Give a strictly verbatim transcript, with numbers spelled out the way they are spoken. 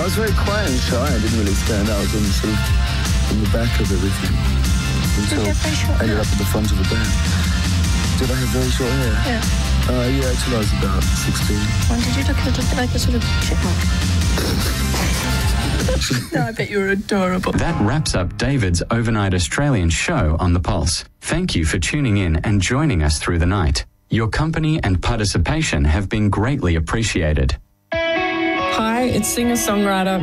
I was very quiet and shy. I didn't really stand out. I was on the, sort of in the back of everything until I ended up at the front of the band. Did I have very short hair? Yeah. Uh, yeah, until I was about sixteen. When did you look a little bit like a sort of chipmunk? No, I bet you were adorable. That wraps up David's overnight Australian show on The Pulse. Thank you for tuning in and joining us through the night. Your company and participation have been greatly appreciated. Hi, it's singer-songwriter